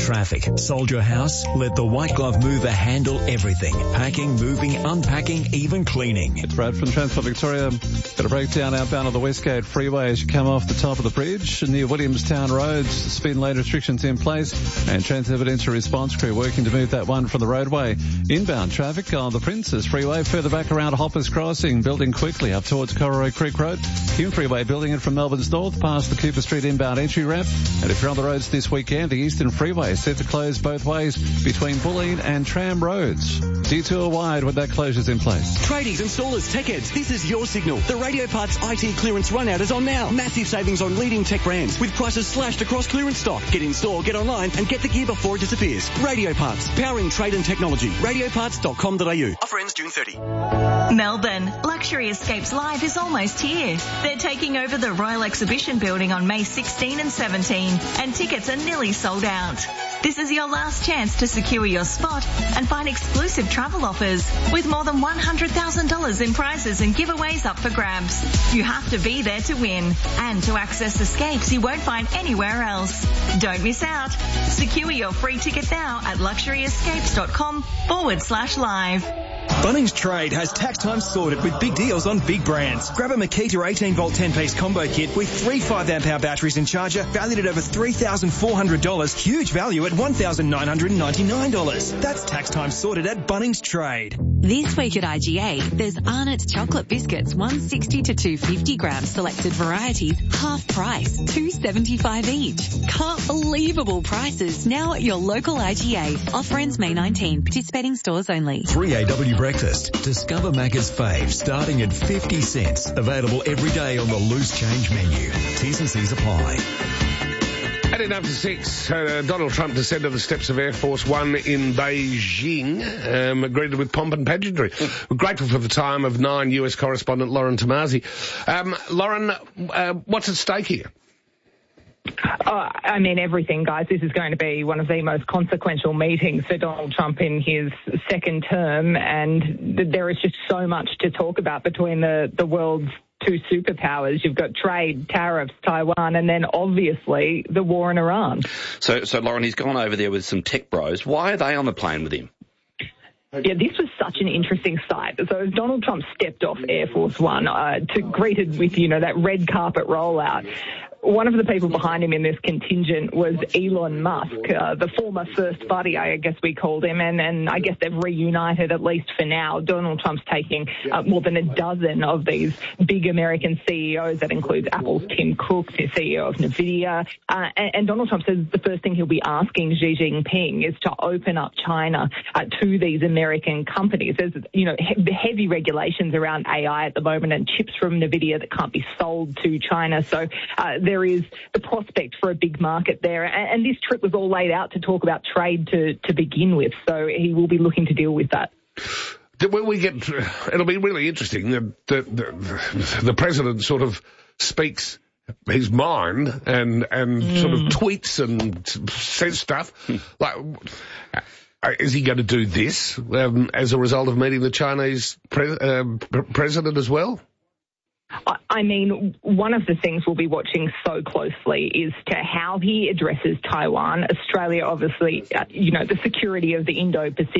traffic. Soldier House, let the White Glove Mover handle everything. Packing, moving, unpacking, even cleaning. It's Brad from Transport Victoria. Got a breakdown outbound on the Westgate Freeway as you come off the top of the bridge near Williamstown Road. Speed lane restrictions in place and Transit Emergency Response crew working to move that one from the roadway. Inbound traffic on the Princess Freeway further back around Hoppers Crossing, building quickly up towards Corroy Creek Road. Hume Freeway building it from Melbourne's north past the Cooper Street inbound entry ramp. And if you're on the roads this weekend, the Eastern Freeway is set to close both ways between Bulleen and Tram Roads. Detour wide with that closure's in place. Tradies, installers, tech heads, this is your signal. The Radio Parts IT clearance run out is on now. Massive savings on leading tech brands with prices slashed across clearance stock. Get in store, get online and get the gear before it disappears. Radio Parts, powering trade and technology. Radioparts.com.au. Offer ends June 30. Melbourne, Luxury Escapes Live is almost here. They're taking over the Royal Exhibition Building on May 16 and 17 and tickets are nearly sold out. This is your last chance to secure your spot and find exclusive travel offers with more than $100,000 in prizes and giveaways up for grabs. You have to be there to win and to access escapes you won't find anywhere else. Don't miss out. Secure your free ticket now at luxuryescapes.com/live. Bunnings Trade has tax time sorted with big deals on big brands. Grab a Makita 18-volt 10-piece combo kit with 3 5-amp-hour batteries and charger valued at over $3,400. Huge value at $1,999. That's tax time sorted at Bunnings Trade. This week at IGA, there's Arnott's chocolate biscuits, 160 to 250 grams, selected varieties, half price, $2.75 each. Can't believable prices now at your local IGA. Offer ends May 19. Participating stores only. 3AW Breakfast. Discover Macca's fave starting at 50 cents. Available every day on the loose change menu. T's and C's apply. At 6, Donald Trump descended the steps of Air Force One in Beijing, greeted with pomp and pageantry. We're grateful for the time of 9 US correspondent Lauren Tomasi. Lauren, what's at stake here? I mean, everything, guys. This is going to be one of the most consequential meetings for Donald Trump in his second term, and there is just so much to talk about between the world's two superpowers. You've got trade, tariffs, Taiwan, and then obviously the war in Iran. So Lauren, he's gone over there with some tech bros. Why are they on the plane with him? Yeah, this was such an interesting sight. So as Donald Trump stepped off Air Force One, greeted with, that red carpet rollout, one of the people behind him in this contingent was Elon Musk, the former first buddy, I guess we called him, and I guess they've reunited, at least for now. Donald Trump's taking more than a dozen of these big American CEOs. That includes Apple's Tim Cook, the CEO of NVIDIA, and Donald Trump says the first thing he'll be asking Xi Jinping is to open up China to these American companies. There's, heavy regulations around AI at the moment and chips from NVIDIA that can't be sold to China, so there is the prospect for a big market there. And this trip was all laid out to talk about trade to begin with, so he will be looking to deal with that. When we get, it'll be really interesting. The president sort of speaks his mind and sort of tweets and says stuff. Like, is he going to do this as a result of meeting the Chinese president as well? I mean, one of the things we'll be watching so closely is to how he addresses Taiwan. Australia, obviously, the security of the Indo-Pacific